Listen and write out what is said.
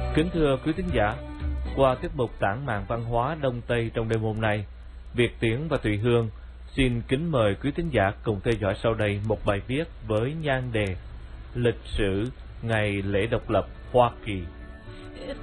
Kính thưa quý thính giả, qua tiết mục tản mạn văn hóa Đông Tây trong đêm hôm nay, Việt Tiến và Thùy Hương xin kính mời quý thính giả cùng theo dõi sau đây một bài viết với nhan đề Lịch sử ngày lễ độc lập Hoa Kỳ.